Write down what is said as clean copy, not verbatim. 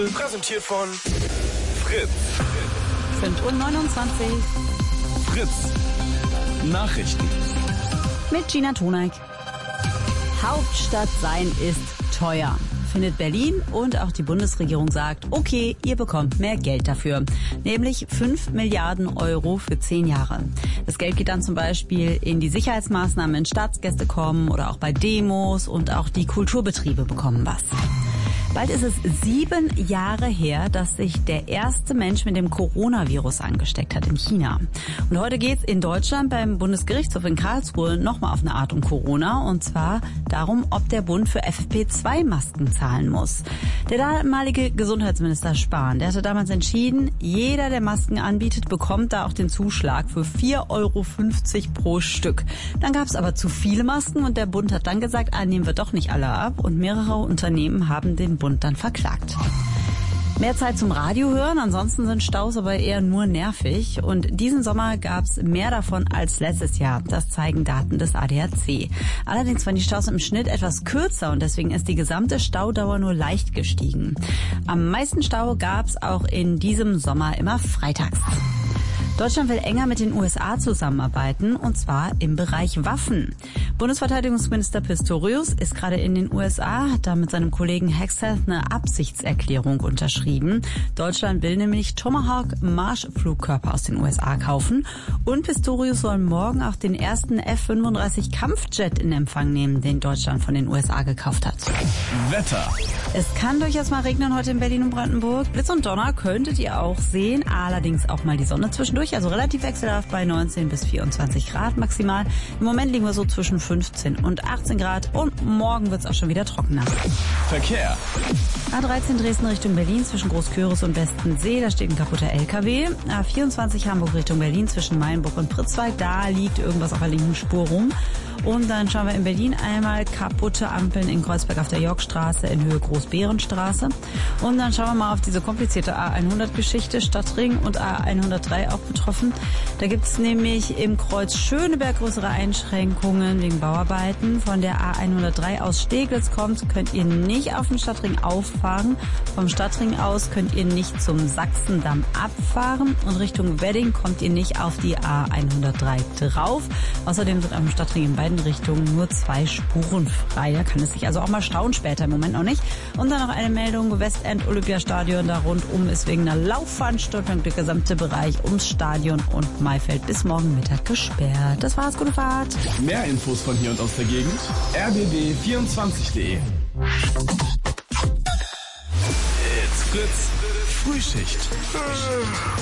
Präsentiert von Fritz. 5:29 Uhr. Fritz. Nachrichten. Mit Gina Toneik. Hauptstadt sein ist teuer, findet Berlin, und auch die Bundesregierung sagt, okay, ihr bekommt mehr Geld dafür. Nämlich 5 Milliarden Euro für 10 Jahre. Das Geld geht dann zum Beispiel in die Sicherheitsmaßnahmen, wenn Staatsgäste kommen oder auch bei Demos, und auch die Kulturbetriebe bekommen was. Bald ist es 7 Jahre her, dass sich der erste Mensch mit dem Coronavirus angesteckt hat in China. Und heute geht's in Deutschland beim Bundesgerichtshof in Karlsruhe nochmal auf eine Art um Corona. Und zwar darum, ob der Bund für FFP2-Masken zahlen muss. Der damalige Gesundheitsminister Spahn, der hatte damals entschieden, jeder, der Masken anbietet, bekommt da auch den Zuschlag für 4,50 € pro Stück. Dann gab's aber zu viele Masken und der Bund hat dann gesagt, nehmen wir doch nicht alle ab. Und mehrere Unternehmen haben den Bund dann verklagt. Mehr Zeit zum Radio hören, ansonsten sind Staus aber eher nur nervig. Und diesen Sommer gab es mehr davon als letztes Jahr. Das zeigen Daten des ADAC. Allerdings waren die Staus im Schnitt etwas kürzer und deswegen ist die gesamte Staudauer nur leicht gestiegen. Am meisten Stau gab es auch in diesem Sommer immer freitags. Deutschland will enger mit den USA zusammenarbeiten, und zwar im Bereich Waffen. Bundesverteidigungsminister Pistorius ist gerade in den USA, hat da mit seinem Kollegen Hegseth eine Absichtserklärung unterschrieben. Deutschland will nämlich Tomahawk-Marschflugkörper aus den USA kaufen, und Pistorius soll morgen auch den ersten F-35 Kampfjet in Empfang nehmen, den Deutschland von den USA gekauft hat. Wetter. Es kann durchaus mal regnen heute in Berlin und Brandenburg. Blitz und Donner könntet ihr auch sehen, allerdings auch mal die Sonne zwischendurch, also relativ wechselhaft bei 19 bis 24 Grad maximal. Im Moment liegen wir so zwischen 15 und 18 Grad und morgen wird es auch schon wieder trockener. Verkehr. A13 Dresden Richtung Berlin zwischen Großküritz und Westensee, da steht ein kaputter LKW. A24 Hamburg Richtung Berlin zwischen Mainburg und Pritzwalk, da liegt irgendwas auf der linken Spur rum. Und dann schauen wir in Berlin einmal kaputte Ampeln in Kreuzberg auf der Yorkstraße in Höhe Großbärenstraße. Und dann schauen wir mal auf diese komplizierte A100-Geschichte, Stadtring und A103 auch betroffen. Da gibt es nämlich im Kreuz Schöneberg größere Einschränkungen wegen Bauarbeiten. Von der A103 aus Steglitz kommt, könnt ihr nicht auf den Stadtring auffahren. Vom Stadtring aus könnt ihr nicht zum Sachsendamm abfahren. Und Richtung Wedding kommt ihr nicht auf die A103 drauf. Außerdem sind am Stadtring in beiden Richtungen nur 2 Spuren frei. Da kann es sich also auch mal stauen, später im Moment noch nicht. Und dann noch eine Meldung, Westend Olympiastadion, da rundum ist wegen einer Laufveranstaltung der gesamte Bereich ums Stadion und Maifeld bis morgen Mittag gesperrt. Das war's, gute Fahrt. Mehr Infos von hier und aus der Gegend. rbb24.de. It's Fritz. Frühschicht.